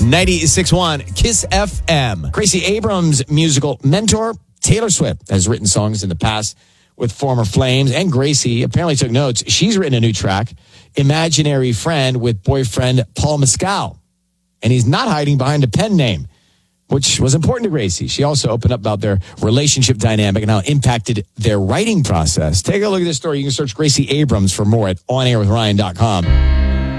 96.1 Kiss FM. Gracie Abrams' musical mentor, Taylor Swift, has written songs in the past with former Flames, and Gracie apparently took notes. She's written a new track, Imaginary Friend, with boyfriend Paul Mescal. And he's not hiding behind a pen name, which was important to Gracie. She also opened up about their relationship dynamic and how it impacted their writing process. Take a look at this story. You can search Gracie Abrams for more at onairwithryan.com.